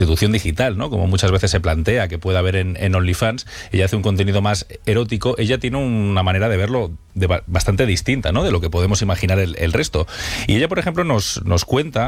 prostitución digital, ¿no? Como muchas veces se plantea que puede haber en OnlyFans. Ella hace un contenido más erótico. Ella tiene una manera de verlo bastante distinta, ¿no? De lo que podemos imaginar el resto. Y ella, por ejemplo, nos cuenta